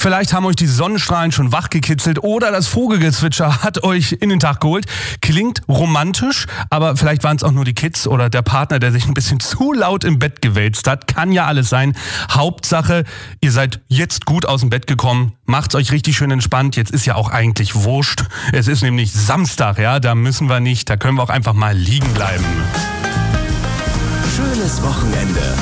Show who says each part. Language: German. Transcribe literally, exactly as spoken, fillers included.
Speaker 1: Vielleicht haben euch die Sonnenstrahlen schon wachgekitzelt oder das Vogelgezwitscher hat euch in den Tag geholt. Klingt romantisch, aber vielleicht waren es auch nur die Kids oder der Partner, der sich ein bisschen zu laut im Bett gewälzt hat. Kann ja alles sein. Hauptsache, ihr seid jetzt gut aus dem Bett gekommen. Macht's euch richtig schön entspannt. Jetzt ist ja auch eigentlich wurscht. Es ist nämlich Samstag, ja, da müssen wir nicht, da können wir auch einfach mal liegen bleiben.
Speaker 2: Schönes Wochenende.